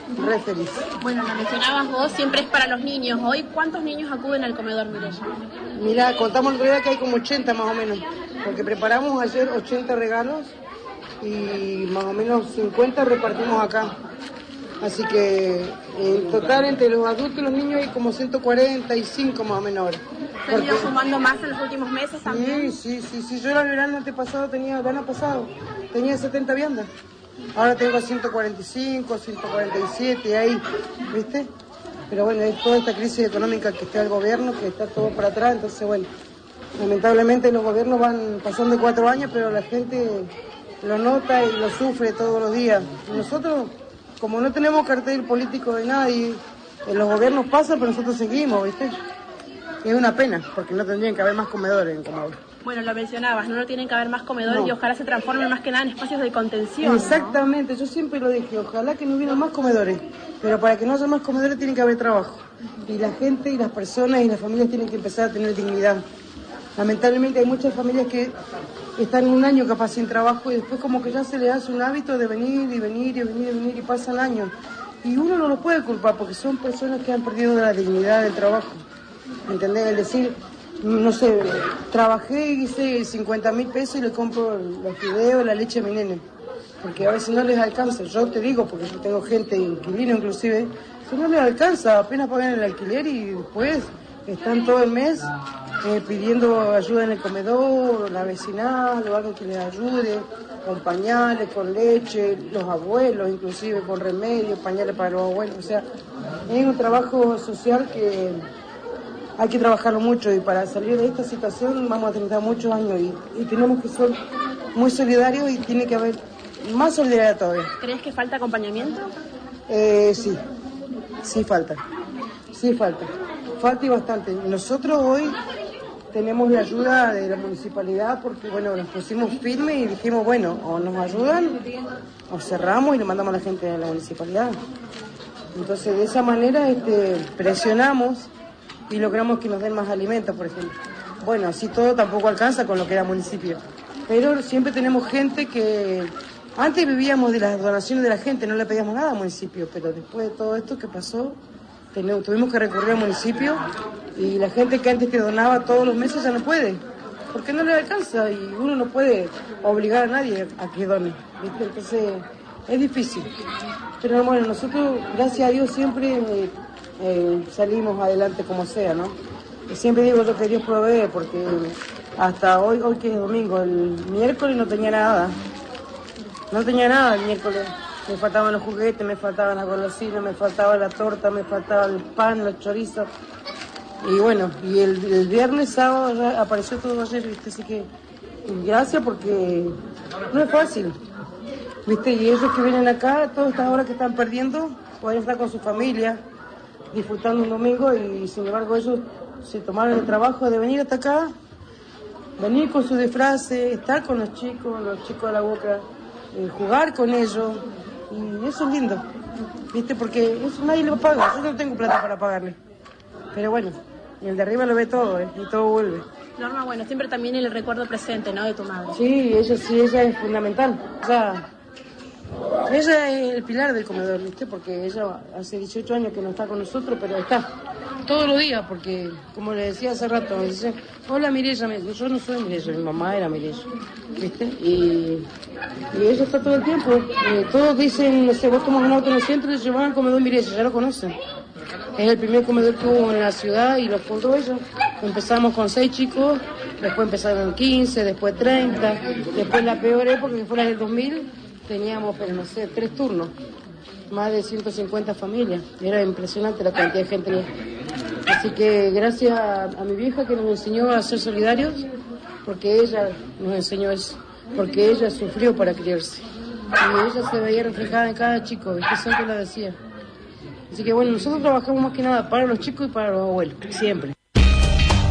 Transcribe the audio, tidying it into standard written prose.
re feliz. Bueno, lo mencionabas vos, siempre es para los niños. Hoy, ¿cuántos niños acuden al comedor Mireya? Mira, contamos el otro día que hay como 80 más o menos, porque preparamos ayer 80 regalos y más o menos 50 repartimos acá. Así que en total entre los adultos y los niños hay como 145 más o menos ahora. ¿Se han ido sumando más en los últimos meses también? Sí. Yo el verano pasado tenía 70 viandas. Ahora tengo 145, 147 ahí, ¿viste? Pero bueno, es toda esta crisis económica que está el gobierno, que está todo para atrás, entonces bueno, lamentablemente los gobiernos van pasando 4 años, pero la gente lo nota y lo sufre todos los días. Nosotros, como no tenemos cartel político de nadie, los gobiernos pasan, pero nosotros seguimos, ¿viste? Es una pena, porque no tendrían que haber más comedores en Comahue. Bueno, lo mencionabas, no tienen que haber más comedores y ojalá se transformen más que nada en espacios de contención. Exactamente, ¿no? Yo siempre lo dije, ojalá que no hubiera más comedores, pero para que no haya más comedores tiene que haber trabajo. Y la gente y las personas y las familias tienen que empezar a tener dignidad. Lamentablemente hay muchas familias que están un año capaz sin trabajo y después como que ya se les hace un hábito de venir y pasan años. Y uno no los puede culpar porque son personas que han perdido la dignidad del trabajo. ¿Entendés? Es decir, no sé, trabajé y hice 50.000 pesos y le compro los fideos, la leche a mi nene. Porque a veces no les alcanza. Yo te digo, porque yo tengo gente, inquilino inclusive, que no les alcanza, apenas pagan el alquiler y después están todo el mes pidiendo ayuda en el comedor, la vecinal o algo que les ayude, con pañales, con leche, los abuelos inclusive con remedios, pañales para los abuelos. O sea, es un trabajo social que hay que trabajarlo mucho y para salir de esta situación vamos a tener muchos años y tenemos que ser muy solidarios y tiene que haber más solidaridad todavía. ¿Crees que falta acompañamiento? Sí falta. Falta y bastante. Nosotros hoy tenemos la ayuda de la municipalidad porque, bueno, nos pusimos firmes y dijimos, bueno, o nos ayudan o cerramos y le mandamos a la gente de la municipalidad. Entonces, de esa manera presionamos y logramos que nos den más alimentos, por ejemplo. Bueno, así todo tampoco alcanza con lo que era municipio. Pero siempre tenemos gente que... Antes vivíamos de las donaciones de la gente, no le pedíamos nada al municipio, pero después de todo esto que pasó, tuvimos que recurrir al municipio y la gente que antes te donaba todos los meses ya no puede, porque no le alcanza y uno no puede obligar a nadie a que done, ¿viste? Entonces es difícil. Pero bueno, nosotros, gracias a Dios, siempre salimos adelante como sea, ¿no? Y siempre digo yo que Dios provee, porque hasta hoy que es domingo, el miércoles no tenía nada el miércoles. Me faltaban los juguetes, me faltaban las golosinas, me faltaba la torta, me faltaba el pan, los chorizos. Y bueno, y el viernes, sábado, ya apareció todo ayer, ¿viste? Así que gracias porque no es fácil, ¿viste? Y ellos que vienen acá, todas estas horas que están perdiendo, pueden estar con su familia, disfrutando un domingo y sin embargo ellos se tomaron el trabajo de venir hasta acá, venir con su disfraces, estar con los chicos de la Boca, jugar con ellos. Y eso es lindo, ¿viste? Porque eso nadie lo paga, yo no tengo plata para pagarle. Pero bueno, el de arriba lo ve todo, y todo vuelve. Norma, bueno, siempre también el recuerdo presente, ¿no?, de tu madre. Sí, ella es fundamental. O sea, ella es el pilar del comedor, ¿viste? Porque ella hace 18 años que no está con nosotros, pero está todos los días, porque como le decía hace rato, me dice, hola Mireya, yo no soy Mireya, mi mamá era Mireya, ¿viste? Y ella está todo el tiempo. Todos dicen, no sé, vos tomas un auto en el centro y se van al comedor Mireya, ya lo conocen. Es el primer comedor que hubo en la ciudad y lo fundó ella. Empezamos con 6 chicos, después empezaron 15, después 30, después la peor época que fue la del 2000, teníamos, pero no sé, 3 turnos, más de 150 familias. Era impresionante la cantidad de gente. Así que gracias a mi vieja que nos enseñó a ser solidarios, porque ella nos enseñó eso, porque ella sufrió para criarse. Y ella se veía reflejada en cada chico, ¿viste? Siempre la decía. Así que bueno, nosotros trabajamos más que nada para los chicos y para los abuelos, siempre.